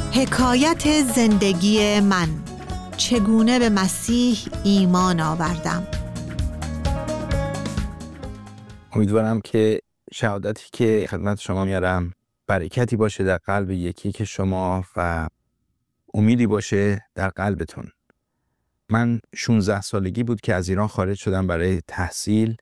حکایت زندگی من، چگونه به مسیح ایمان آوردم. امیدوارم که شهادتی که خدمت شما میارم برکتی باشه در قلب یکی که شما و امیدی باشه در قلبتون. من 16 سالگی بود که از ایران خارج شدم برای تحصیل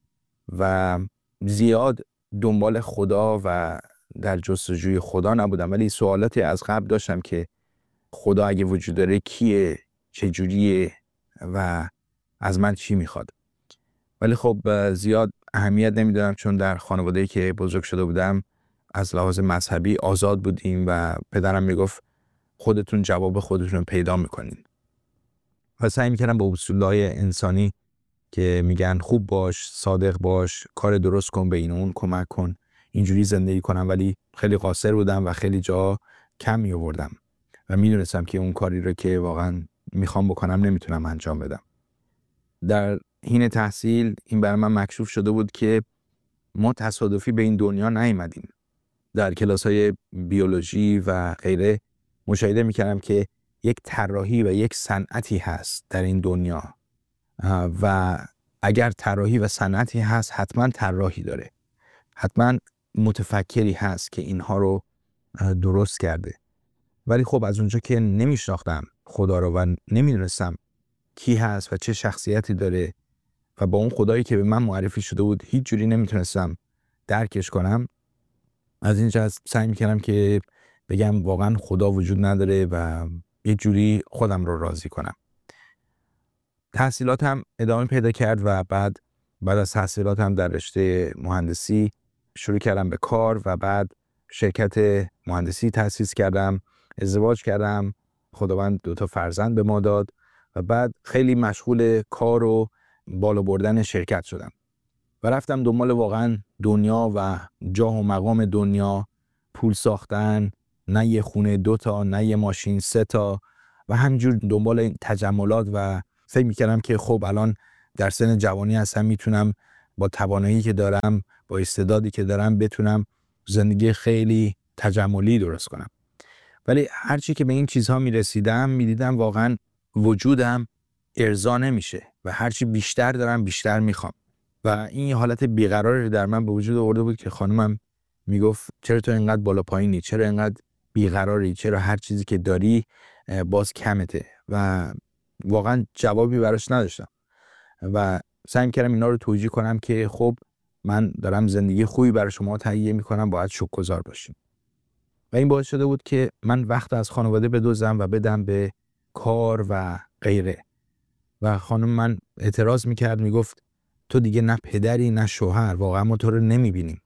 و زیاد دنبال خدا و در جستجوی خدا نبودم، ولی سوالاتی از قبل داشتم که خدا اگه وجود داره کیه، چجوریه و از من چی میخواد. ولی خب زیاد اهمیت نمیدادم، چون در خانواده‌ای که بزرگ شده بودم از لحاظ مذهبی آزاد بودیم و پدرم میگفت خودتون جواب خودتون پیدا میکنین و سعی میکردم با اصولهای انسانی که میگن خوب باش، صادق باش، کار درست کن، به این اون کمک کن، اینجوری زندگی کنم. ولی خیلی قاصر بودم و خیلی جا کم میآوردم و میدونستم که اون کاری رو که واقعا میخوام بکنم نمیتونم انجام بدم. در حین تحصیل این برای من مکشوف شده بود که ما تصادفی به این دنیا نیومدیم. در کلاس‌های بیولوژی و غیره مشاهده میکردم که یک طراحی و یک صنعتی هست در این دنیا و اگر طراحی و صنعتی هست حتما طراحی داره، حتما متفکری هست که اینها رو درست کرده. ولی خب از اونجا که نمیشناختم خدا رو و نمیدونستم کی هست و چه شخصیتی داره و با اون خدایی که به من معرفی شده بود هیچ جوری نمیتونستم درکش کنم، از اینجا سعی میکردم که بگم واقعا خدا وجود نداره و یه جوری خودم رو راضی کنم. تحصیلاتم ادامه پیدا کرد و بعد از تحصیلاتم در رشته مهندسی شروع کردم به کار و بعد شرکت مهندسی تأسیس کردم، ازدواج کردم، خداوند 2 فرزند به ما داد و بعد خیلی مشغول کار و بالا بردن شرکت شدم و رفتم دنبال واقعا دنیا و جاه و مقام دنیا، پول ساختن، نه یه خونه 2 تا، نه یه ماشین 3 تا و همینجور دنبال این تجملات و فکر میکردم که خب الان در سن جوانی هستم، میتونم با توانایی که دارم، با استعدادی که دارم بتونم زندگی خیلی تجملی درست کنم. ولی هرچی که به این چیزها میرسیدم میدیدم واقعا وجودم ارضا نمیشه و هرچی بیشتر دارم بیشتر میخوام و این حالت بیقراری در من به وجود آورده بود که خانمم میگفت چرا تو اینقدر بالا پایینی، چرا اینقدر بیقراری، چرا هر چیزی که داری باز کمته و واقعا جوابی براش نداشتم و سعی کردم اینا رو توجیه کنم که خب من دارم زندگی خوبی برای شما تهیه میکنم، باید شکرگزار باشیم. و این باعث شده بود که من وقت از خانواده بدوزم و بدم به کار و غیره و خانم من اعتراض میکرد، میگفت تو دیگه نه پدری نه شوهر، واقعا ما تو رو نمیبینیم.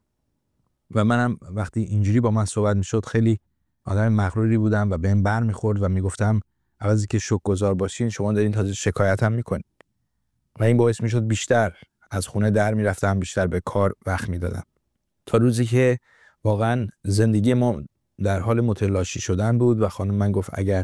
و منم وقتی اینجوری با من صحبت میشد خیلی آدم مغروری بودم و بهم بر میخورد و میگفتم عوضی که شکرگزار باشین شما دارین تازه شکایت هم میکنین و این باعث میشد بیشتر از خونه در میرفتم، بیشتر به کار وقت میدادم تا روزی که واقعا زندگی ما در حال متلاشی شدن بود و خانم من گفت اگر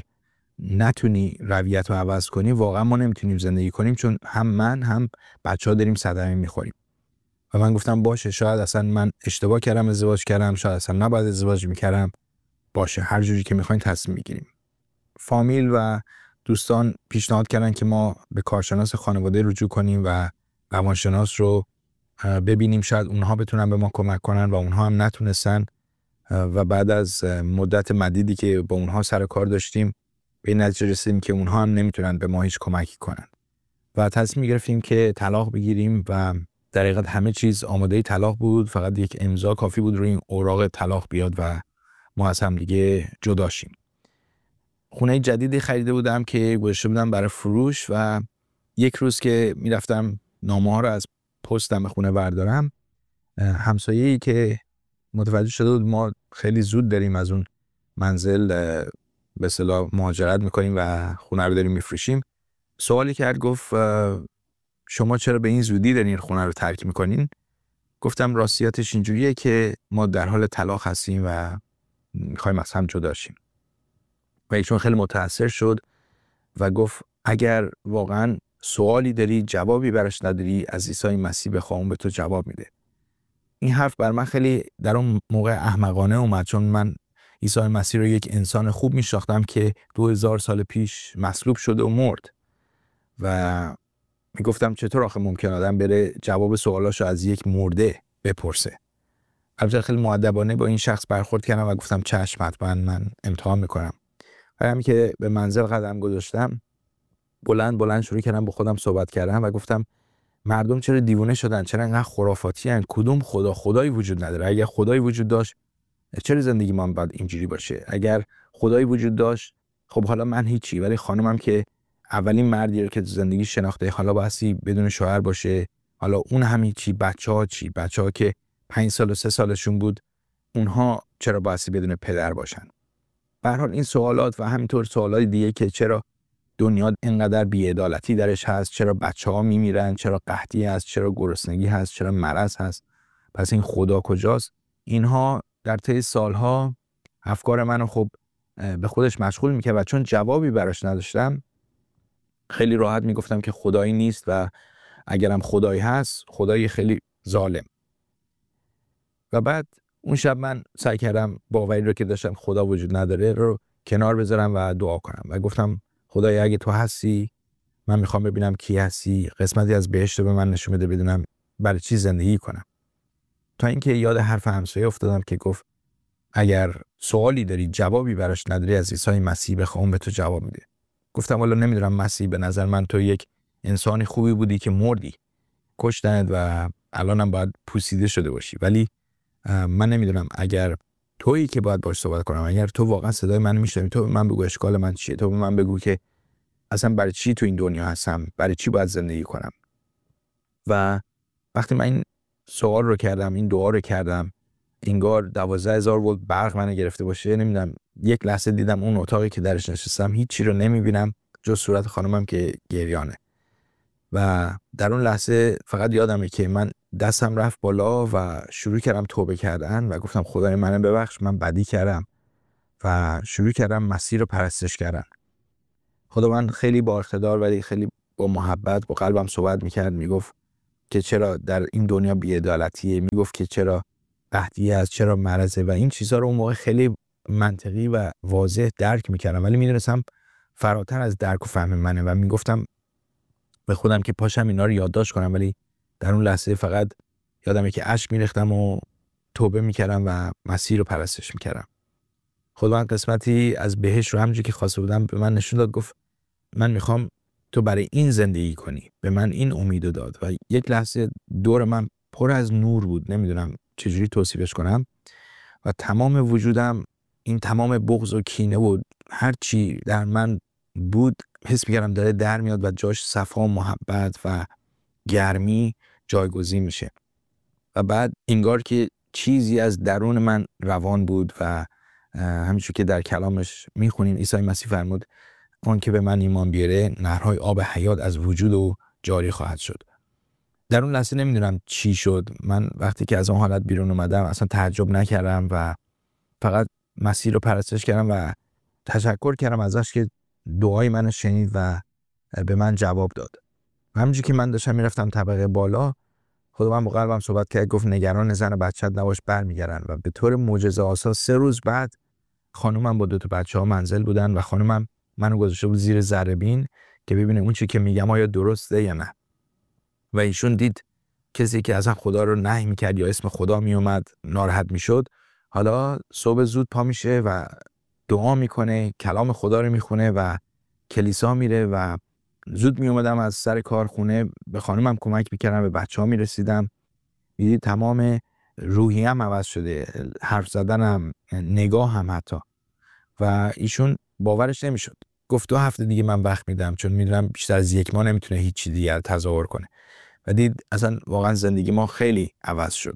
نتونی رویت رو عوض کنی واقعا ما نمیتونیم زندگی کنیم، چون هم من هم بچه‌ها داریم صدمه میخوریم. و من گفتم باشه، شاید اصلا من اشتباه کردم ازدواج کردم، شاید اصلا نباید ازدواج میکردم، باشه هر جوری که میخواین تصمیم میگیریم. فامیل و دوستان پیشنهاد کردن که ما به کارشناس خانواده رجوع کنیم و روانشناس رو ببینیم، شاید اونها بتونن به ما کمک کنن و اونها هم نتونستن و بعد از مدت مدیدی که با اونها سر کار داشتیم به نتیجه رسیدیم که اونها هم نمیتونن به ما هیچ کمکی کنن و تصمیم گرفتیم که طلاق بگیریم و در حقیقت همه چیز آماده طلاق بود، فقط یک امضا کافی بود روی این اوراق طلاق بیاد و ما از هم دیگه جدا شیم. خونه جدیدی خریده بودم که گذاشته بودم برای فروش و یک روز که میرفتم نامه‌ها رو از پستم خونه بردارم، همسایه‌ای که متوجه شده بود ما خیلی زود داریم از اون منزل به اصطلاح مهاجرت میکنیم و خونه رو داریم میفروشیم، سوالی کرد، گفت شما چرا به این زودی دارین خونه رو ترک میکنین؟ گفتم راستیاتش اینجوریه که ما در حال طلاق هستیم و میخوایم از هم جدا شیم. و ایشون خیلی متاثر شد و گفت اگر واقعا سوالی داری جوابی براش نداری از عیسی مسیح بخواه اون به تو جواب میده. این حرف بر من خیلی در اون موقع احمقانه اومد، چون من عیسی مسیح رو یک انسان خوب میشناختم که 2000 سال پیش مصلوب شده و مرد و میگفتم چطور آخه ممکن آدم بره جواب سوالاشو از یک مرده بپرسه. البته خیلی مؤدبانه با این شخص برخورد کردم و گفتم چشم، حتما من امتحان میکنم. و همین که به منزل قدم گذاشتم بلند شروع کردم با خودم صحبت کردم و گفتم مردم چرا دیوونه شدن؟ چرا انقدر خرافاتی هستن؟ کدوم خدایی وجود نداره؟ اگر خدایی وجود داشت چرا زندگی من باید اینجوری باشه؟ اگر خدایی وجود داشت خب حالا من هیچی، ولی خانمم که اولین مردی رو که تو زندگی شناخته، حالا بایستی بدون شوهر باشه، حالا اون هم هیچی. بچه‌ها چی؟ بچه‌ها که 5 سال و 3 سالشون بود، اونها چرا بایستی بدون پدر باشن؟ به هر حال این سوالات و همینطور سوالات دیگه که چرا دنیا اینقدر بی‌عدالتی درش هست، چرا بچه‌ها میمیرن، چرا قحطی هست، چرا گرسنگی هست، چرا مرض هست، پس این خدا کجاست؟ اینها در طی سالها افکار منو خب به خودش مشغول میکرد و چون جوابی براش نداشتم خیلی راحت میگفتم که خدایی نیست و اگرم خدایی هست خدایی خیلی ظالم. و بعد اون شب من سعی کردم باوری رو که داشتم خدا وجود نداره رو کنار بذارم و دعا کنم و گفتم خدایا اگه تو هستی من میخوام ببینم کی هستی، قسمتی از بهشت به من نشون بده بدونم برای چی زندگی کنم. تا اینکه یاد حرف همسایه افتادم که گفت اگر سوالی داری جوابی براش نداری از عیسی مسیح بخوام اون به تو جواب میده. گفتم والا نمیدونم مسیح، به نظر من تو یک انسانی خوبی بودی که مردی، کشتنت و الانم باید پوسیده شده باشی، ولی من نمیدونم اگر تویی که باید باش صحبت کنم، اگر تو واقعا صدای من میشنوی، تو به من بگو اشکال من چیه، تو به من بگو که اصلا برای چی تو این دنیا هستم، برای چی باید زندگی کنم. و وقتی من این سوال رو کردم، این دعا رو کردم، انگار 12000 ولت برق منو گرفته باشه. نمیدونم یک لحظه دیدم اون اتاقی که درش نشستم هیچی رو نمیبینم جز صورت خانمم که گریانه. و در اون لحظه فقط یادمه که من دستم رفت بالا و شروع کردم توبه کردن و گفتم خدای منو ببخش، من بدی کردم و شروع کردم مسیح رو پرستش کردن. خدا من خیلی با اقتدار ولی خیلی با محبت با قلبم صحبت میکرد، میگفت که چرا در این دنیا بی‌عدالتیه، میگفت که چرا قحطی است، چرا مرضه و این چیزها رو اون موقع خیلی منطقی و واضح درک میکردم، ولی میدونستم فراتر از درک و فهم منه و میگفتم به خودم که پاشم اینا رو یادداشت کنم، ولی در اون لحظه فقط یادمه که اشک میریختم و توبه میکردم و مسیح رو پرستش میکردم. خداوند قسمتی از بهشت رو همونجوری که خواسته بودم به من نشون داد، گفت من میخوام تو برای این زندگی کنی، به من این امیدو داد و یک لحظه دور من پر از نور بود، نمیدونم چجوری توصیفش کنم و تمام وجودم این تمام بغض و کینه و هر چی در من بود حس می‌کردم داره در میاد و جاش صفا و محبت و گرمی جایگزین میشه. و بعد انگار که چیزی از درون من روان بود و همینجور که در کلامش میخونیم عیسی مسیح فرمود اون که به من ایمان بیاره نهرهای آب حیات از وجود او جاری خواهد شد. در اون لحظه نمیدونم چی شد، من وقتی که از اون حالت بیرون اومدم اصلا تعجب نکردم و فقط مسیح رو پرستش کردم و تشکر کردم ازش که دعای من شنید و به من جواب داد. و همینجور که من داشتم میرفتم طبقه بالا خدا من با قلبم صحبت کرد، گفت نگران زن و بچت نباش، برمیگردن. و به طور معجزه آسا 3 روز بعد خانومم با 2 تا بچه‌ها منزل بودن و خانومم منو گذاشته بود زیر ذره‌بین که ببینه اون چیزی که میگم آیا درسته یا نه. و ایشون دید کسی که اصلا خدا رو نهی میکرد یا اسم خدا میومد ناراحت میشد، حالا صبح زود پا میشه و دعا میکنه، کلام خدا رو میخونه و کلیسا میره. و زود میومدم از سر کارخونه به خانومم کمک میکردم، به بچه‌ها میرسیدم، دیدی تمام روحیم عوض شده، حرف زدنم، نگاه هم حتی. و ایشون باورش نمیشد، گفت 2 هفته دیگه من وقت میدم چون میدونم بیشتر از 1 ماه نمیتونه هیچ دیگر تظاهر کنه. و دید اصلا واقعا زندگی ما خیلی عوض شد.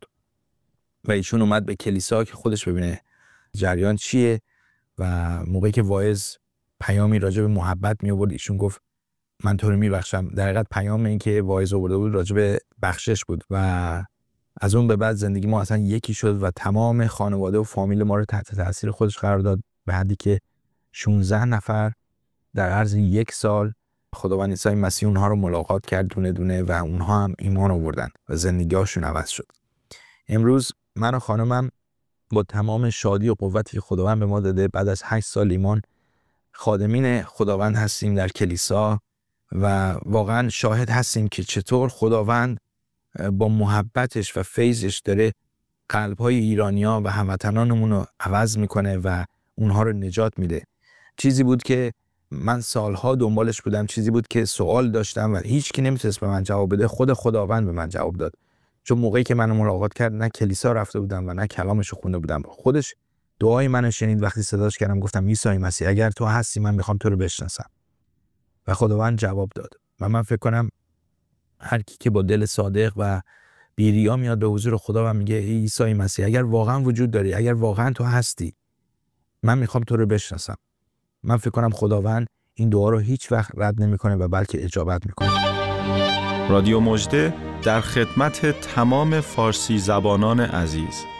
و ایشون اومد به کلیسا که خودش ببینه جریان چیه و موقعی که واعظ پیامی راجع به محبت می آورد ایشون گفت من تو رو میبخشم. در حقیقت پیام این که واعظ آورده بود راجع به بخشش بود. و از اون به بعد زندگی ما اصلا یکی شد و تمام خانواده و فامیل ما رو تحت تاثیر خودش قرار داد، به حدی که 16 نفر در عرض 1 سال خداوند عیسی مسیح اونها رو ملاقات کرد دونه دونه و اونها هم ایمان آوردن و زندگی‌هاشون عوض شد. امروز من و خانمم با تمام شادی و قوتی که خداوند به ما داده، بعد از 8 سال ایمان خادمین خداوند هستیم در کلیسا و واقعا شاهد هستیم که چطور خداوند با محبتش و فیضش داره قلب‌های ایرانی‌ها و هموطنانمون رو عوض میکنه و اونها رو نجات میده. چیزی بود که من سالها دنبالش بودم، چیزی بود که سوال داشتم و هیچ کی نمیتونست به من جواب بده. خود خداوند به من جواب داد. چون موقعی که منو ملاقات کرد نه کلیسا رفته بودم و نه کلامشو خونده بودم. خودش دعای منو شنید وقتی صداش کردم، گفتم عیسی مسیح اگر تو هستی من میخوام تو رو بشناسم. و خداوند جواب داد. و من فکر کنم هر کی که با دل صادق و بی‌ریا میاد به حضور خدا و میگه عیسی مسیح اگر واقعا وجود داری، اگر واقعا تو هستی، من میخوام تو رو بشناسم، من فکر کنم خداوند این دعا رو هیچ وقت رد نمیکنه و بلکه اجابت میکنه. رادیو مژده در خدمت تمام فارسی زبانان عزیز.